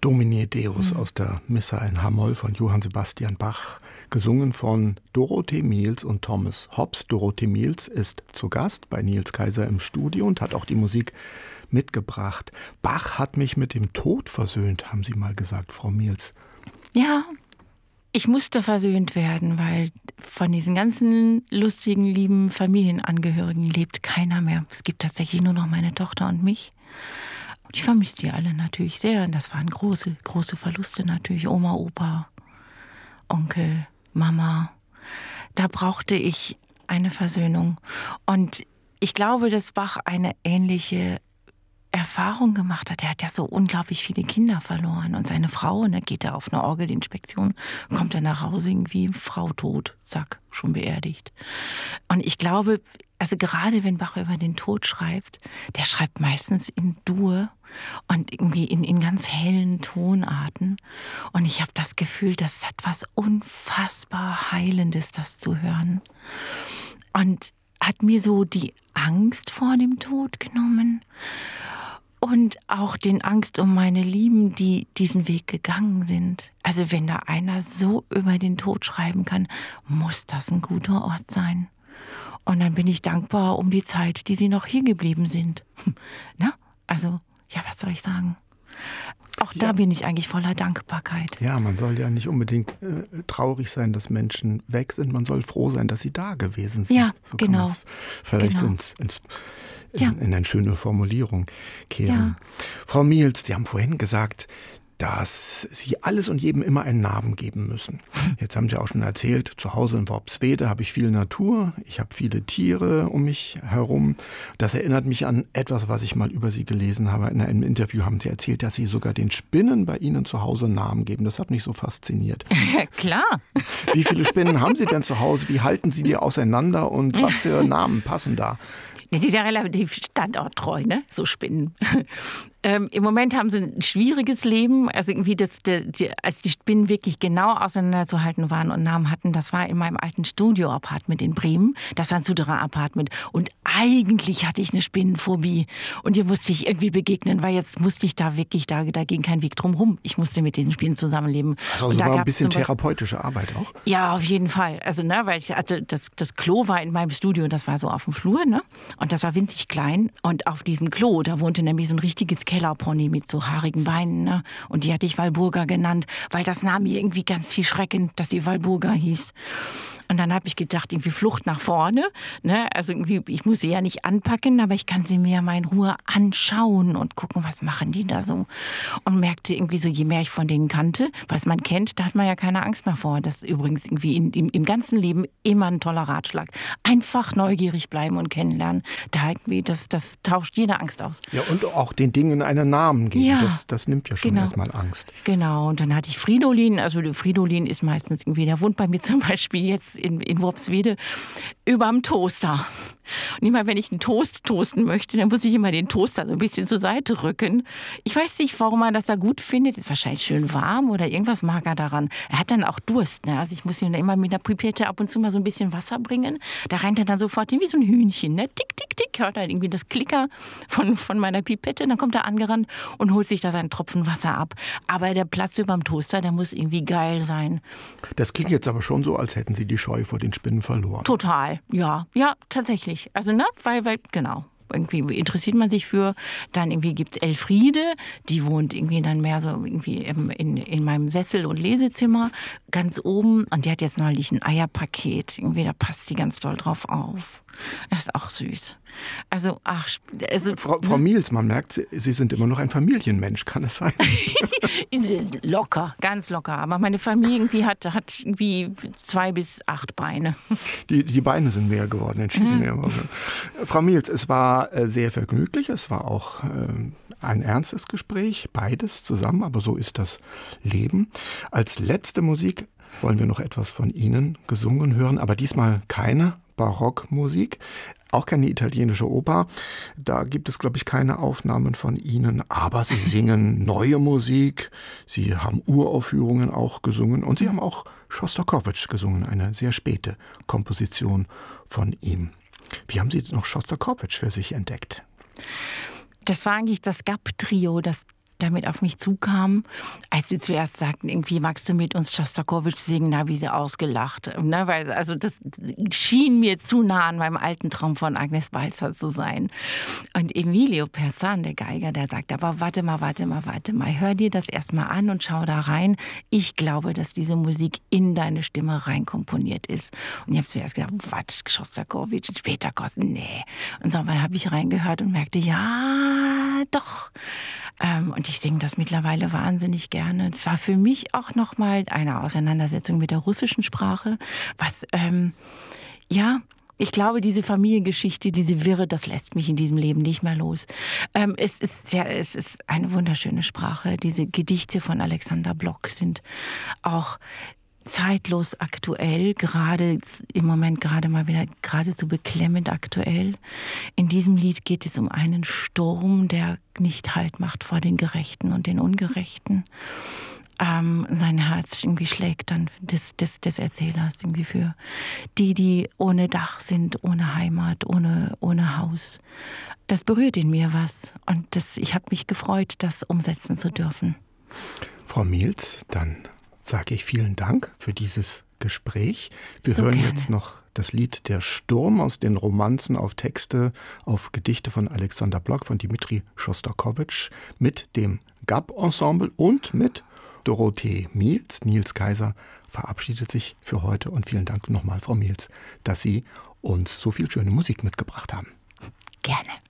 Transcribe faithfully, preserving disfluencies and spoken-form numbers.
Domine Deus aus der Missa in H-Moll von Johann Sebastian Bach, gesungen von Dorothee Miels und Thomas Hobbs. Dorothee Miels ist zu Gast bei Nils Kaiser im Studio und hat auch die Musik mitgebracht. Bach hat mich mit dem Tod versöhnt, haben Sie mal gesagt, Frau Miels. Ja, ich musste versöhnt werden, weil von diesen ganzen lustigen, lieben Familienangehörigen lebt keiner mehr. Es gibt tatsächlich nur noch meine Tochter und mich. Ich vermisse die alle natürlich sehr. Und das waren große, große Verluste natürlich. Oma, Opa, Onkel, Mama. Da brauchte ich eine Versöhnung. Und ich glaube, dass Bach eine ähnliche Erfahrung gemacht hat. Er hat ja so unglaublich viele Kinder verloren. Und seine Frau, und da geht er auf eine Orgelinspektion, kommt er nach Hause irgendwie, Frau tot, zack, schon beerdigt. Und ich glaube, also gerade wenn Bach über den Tod schreibt, der schreibt meistens in Dur und irgendwie in, in ganz hellen Tonarten. Und ich habe das Gefühl, das hat was unfassbar Heilendes, das zu hören. Und hat mir so die Angst vor dem Tod genommen und auch den Angst um meine Lieben, die diesen Weg gegangen sind. Also wenn da einer so über den Tod schreiben kann, muss das ein guter Ort sein. Und dann bin ich dankbar um die Zeit, die sie noch hier geblieben sind. Na? Also, ja, was soll ich sagen? Auch da ja. bin ich eigentlich voller Dankbarkeit. Ja, man soll ja nicht unbedingt äh, traurig sein, dass Menschen weg sind. Man soll froh sein, dass sie da gewesen sind. Ja, so genau. Kann vielleicht genau. ins, ins, in, ja. in eine schöne Formulierung kehren. Ja. Frau Miels, Sie haben vorhin gesagt, dass Sie alles und jedem immer einen Namen geben müssen. Jetzt haben Sie auch schon erzählt, zu Hause in Worpswede habe ich viel Natur, ich habe viele Tiere um mich herum. Das erinnert mich an etwas, was ich mal über Sie gelesen habe. In einem Interview haben Sie erzählt, dass Sie sogar den Spinnen bei Ihnen zu Hause Namen geben. Das hat mich so fasziniert. Ja, klar. Wie viele Spinnen haben Sie denn zu Hause? Wie halten Sie die auseinander und was für Namen passen da? Die sind ja relativ standorttreu, ne? So Spinnen. Ähm, Im Moment haben sie ein schwieriges Leben. Also irgendwie, das, die, die, als die Spinnen wirklich genau auseinanderzuhalten waren und Namen hatten, das war in meinem alten Studio-Apartment in Bremen. Das war ein Sudra-Apartment. Und eigentlich hatte ich eine Spinnenphobie. Und ihr musste ich irgendwie begegnen, weil jetzt musste ich da wirklich, da, da ging kein Weg drum rum. Ich musste mit diesen Spinnen zusammenleben. Also, also war ein bisschen therapeutische Arbeit auch? Ja, auf jeden Fall. Also, ne, weil ich hatte, das, das Klo war in meinem Studio und das war so auf dem Flur, ne? Und das war winzig klein. Und auf diesem Klo, da wohnte nämlich so ein richtiges Kellerpony mit so haarigen Beinen. Ne? Und die hatte ich Walburga genannt, weil das nahm mir irgendwie ganz viel Schrecken, dass sie Walburga hieß. Und dann habe ich gedacht, irgendwie Flucht nach vorne. Ne? Also irgendwie, ich muss sie ja nicht anpacken, aber ich kann sie mir ja mal in Ruhe anschauen und gucken, was machen die da so. Und merkte irgendwie so, je mehr ich von denen kannte, was man kennt, da hat man ja keine Angst mehr vor. Das ist übrigens irgendwie in, im, im ganzen Leben immer ein toller Ratschlag. Einfach neugierig bleiben und kennenlernen. Da irgendwie, das, das tauscht jede Angst aus. Ja, und auch den Dingen einen Namen geben. Ja, das, das nimmt ja schon genau. erstmal Angst. Genau, und dann hatte ich Fridolin. Also Fridolin ist meistens irgendwie, der wohnt bei mir zum Beispiel jetzt in, in Worpswede überm Toaster. Und immer wenn ich einen Toast toasten möchte, dann muss ich immer den Toaster so ein bisschen zur Seite rücken. Ich weiß nicht, warum er das da gut findet. Ist wahrscheinlich schön warm oder irgendwas mag er daran. Er hat dann auch Durst. Ne? Also ich muss ihm dann immer mit einer Pipette ab und zu mal so ein bisschen Wasser bringen. Da rennt er dann sofort hin wie so ein Hühnchen. Ne? Tick, tick, tick. Hört er irgendwie das Klicker von, von meiner Pipette. Dann kommt er angerannt und holt sich da seinen Tropfen Wasser ab. Aber der Platz überm Toaster, der muss irgendwie geil sein. Das klingt jetzt aber schon so, als hätten Sie die Scheu vor den Spinnen verloren. Total, ja. Ja, tatsächlich. Also, ne, weil, weil, genau. Irgendwie interessiert man sich für. Dann irgendwie gibt's Elfriede, die wohnt irgendwie dann mehr so irgendwie in, in meinem Sessel- und Lesezimmer ganz oben. Und die hat jetzt neulich ein Eierpaket. Irgendwie, da passt sie ganz doll drauf auf. Das ist auch süß. Also, ach, also, Frau, Frau Miels, man merkt, Sie, Sie sind immer noch ein Familienmensch, kann es sein? Locker, ganz locker. Aber meine Familie irgendwie hat, hat irgendwie zwei bis acht Beine. Die, die Beine sind mehr geworden, entschieden. Mhm. Frau Miels, es war sehr vergnüglich, es war auch ein ernstes Gespräch, beides zusammen, aber so ist das Leben. Als letzte Musik wollen wir noch etwas von Ihnen gesungen hören, aber diesmal keine Barockmusik, auch keine italienische Oper. Da gibt es, glaube ich, keine Aufnahmen von Ihnen, aber Sie singen neue Musik, Sie haben Uraufführungen auch gesungen und Sie haben auch Schostakowitsch gesungen, eine sehr späte Komposition von ihm. Wie haben Sie noch Schostakowitsch für sich entdeckt? Das war eigentlich das G A P-Trio, das damit auf mich zukamen, als sie zuerst sagten, irgendwie magst du mit uns Schostakowitsch singen, da habe ich sie ausgelacht. Ne? Weil, also das schien mir zu nah an meinem alten Traum von Agnes Balzer zu sein. Und Emilio Perzan, der Geiger, der sagt, aber warte mal, warte mal, warte mal, hör dir das erstmal an und schau da rein. Ich glaube, dass diese Musik in deine Stimme reinkomponiert ist. Und ich habe zuerst gedacht, was, Schostakowitsch, Schweterkosten, nee. Und so, dann habe ich reingehört und merkte, ja, doch. Ähm, und ich singe das mittlerweile wahnsinnig gerne. Es war für mich auch nochmal eine Auseinandersetzung mit der russischen Sprache, was, ähm, ja, ich glaube, diese Familiengeschichte, diese Wirre, das lässt mich in diesem Leben nicht mehr los. Ähm, es ist sehr, es ist eine wunderschöne Sprache. Diese Gedichte von Alexander Blok sind auch zeitlos aktuell, gerade im Moment gerade mal wieder geradezu beklemmend aktuell. In diesem Lied geht es um einen Sturm, der nicht Halt macht vor den Gerechten und den Ungerechten. Ähm, sein Herz irgendwie schlägt dann des, des, des Erzählers irgendwie für die, die ohne Dach sind, ohne Heimat, ohne, ohne Haus. Das berührt in mir was und das, ich habe mich gefreut, das umsetzen zu dürfen. Frau Mielz, dann sage ich vielen Dank für dieses Gespräch. Wir so hören gerne. jetzt noch das Lied Der Sturm aus den Romanzen auf Texte, auf Gedichte von Alexander Blok, von Dmitri Schostakowitsch mit dem G A B-Ensemble und mit Dorothee Mielz. Nils Kaiser verabschiedet sich für heute und vielen Dank nochmal, Frau Mielz, dass Sie uns so viel schöne Musik mitgebracht haben. Gerne.